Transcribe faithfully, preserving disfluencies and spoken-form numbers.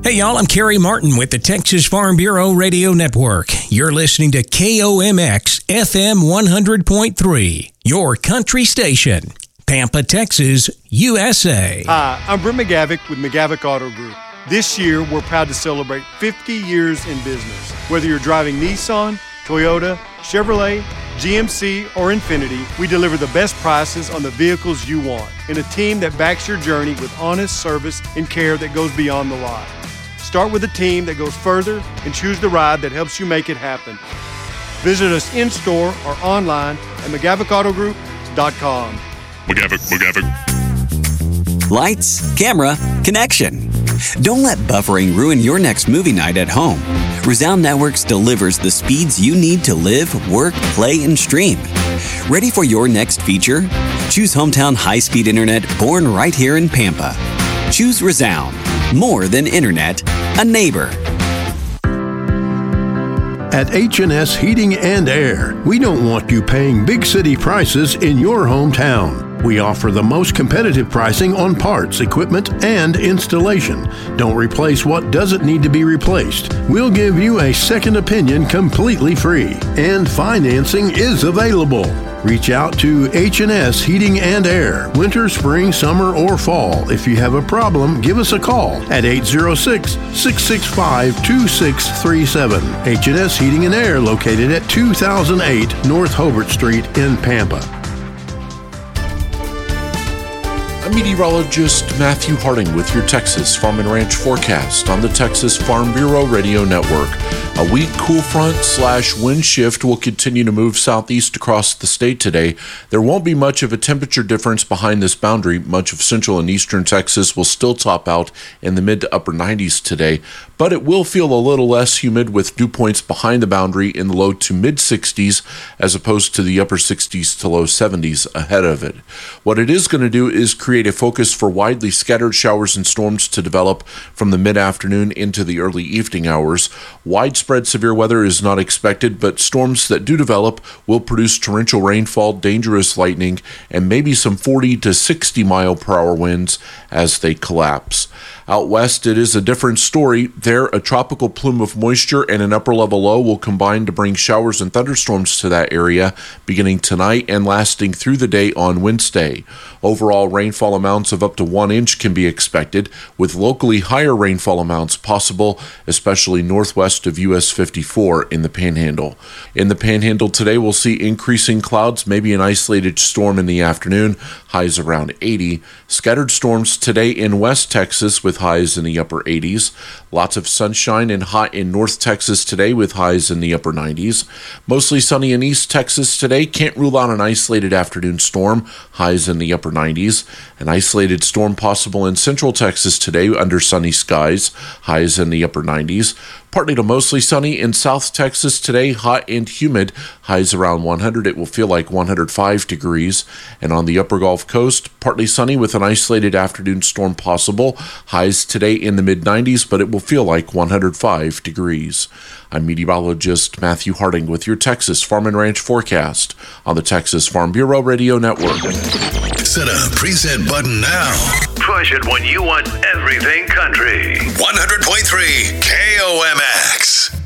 Hey y'all, I'm Kerry Martin with the Texas Farm Bureau Radio Network. You're listening to K O M X F M one hundred point three, your country station. Pampa, Texas, U S A. Hi, I'm Brent McGavick with McGavick Auto Group. This year, we're proud to celebrate fifty years in business. Whether you're driving Nissan, Toyota, Chevrolet, G M C, or Infiniti, we deliver the best prices on the vehicles you want and a team that backs your journey with honest service and care that goes beyond the lot. Start with a team that goes further and choose the ride that helps you make it happen. Visit us in-store or online at McGavick Auto Group dot com. McGavick, McGavick. Lights, camera, connection. Don't let buffering ruin your next movie night at home. Resound Networks delivers the speeds you need to live, work, play, and stream. Ready for your next feature? Choose hometown high-speed internet born right here in Pampa. Choose Resound. More than internet, a neighbor. At H and S Heating and Air, we don't want you paying big city prices in your hometown. We offer the most competitive pricing on parts, equipment, and installation. Don't replace what doesn't need to be replaced. We'll give you a second opinion completely free, and financing is available. Reach out to H and S Heating and Air, winter, spring, summer, or fall. If you have a problem, give us a call at eight zero six, six six five, two six three seven. H and S Heating and Air, located at two thousand eight North Hobart Street in Pampa. I'm meteorologist Matthew Harding with your Texas Farm and Ranch forecast on the Texas Farm Bureau Radio Network. A weak cool front slash wind shift will continue to move southeast across the state today. There won't be much of a temperature difference behind this boundary. Much of central and eastern Texas will still top out in the mid to upper nineties today, but it will feel a little less humid with dew points behind the boundary in the low to mid sixties as opposed to the upper sixties to low seventies ahead of it. What it is going to do is create a focus for widely scattered showers and storms to develop from the mid-afternoon into the early evening hours. Widespread severe weather is not expected, but storms that do develop will produce torrential rainfall, dangerous lightning, and maybe some forty to sixty mile per hour winds as they collapse. Out west, it is a different story. There, a tropical plume of moisture and an upper-level low will combine to bring showers and thunderstorms to that area beginning tonight and lasting through the day on Wednesday. Overall, rainfall amounts of up to one inch can be expected, with locally higher rainfall amounts possible, especially northwest of U S fifty-four in the Panhandle. In the Panhandle today, we'll see increasing clouds, maybe an isolated storm in the afternoon, highs around eighty. Scattered storms today in West Texas with highs in the upper eighties. Lots of sunshine and hot in North Texas today with highs in the upper nineties. Mostly sunny in East Texas today. Can't rule out an isolated afternoon storm, highs in the upper nineties. An isolated storm possible in Central Texas today under sunny skies, highs in the upper nineties. Partly to mostly sunny in South Texas today, hot and humid, highs around one hundred. It will feel like one hundred five degrees. And on the upper Gulf Coast, partly sunny with an isolated afternoon storm possible, highs today in the mid nineties, but it will feel like one hundred five degrees. I'm meteorologist Matthew Harding with your Texas Farm and Ranch forecast on the Texas Farm Bureau Radio Network. Set a preset button now. Push it when you want everything country. one hundred point three K O M X.